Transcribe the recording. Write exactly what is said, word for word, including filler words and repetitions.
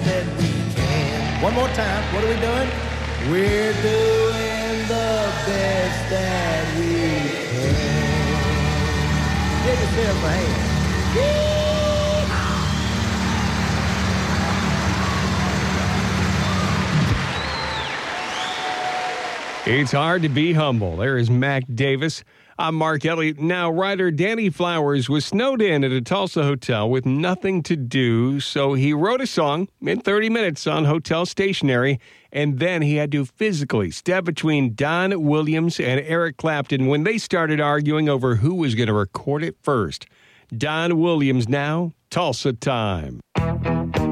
that we can. One more time. What are we doing? We're doing the best that we can. Give yourself a hand. It's hard to be humble. There is Mac Davis. I'm Mark Elliott. Now, writer Danny Flowers was snowed in at a Tulsa hotel with nothing to do, so he wrote a song in thirty minutes on hotel stationery, and then he had to physically step between Don Williams and Eric Clapton when they started arguing over who was going to record it first. Don Williams now, Tulsa Time.